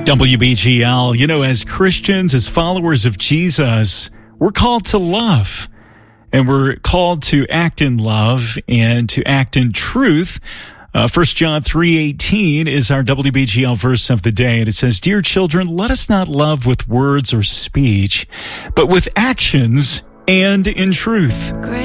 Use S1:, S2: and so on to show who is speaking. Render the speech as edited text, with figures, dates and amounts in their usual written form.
S1: WBGL, as Christians, as followers of Jesus, we're called to love. And we're called to act in love and to act in truth. 1 John 3:18 is our WBGL verse of the day. And it says, "Dear children, let us not love with words or speech, but with actions and in truth."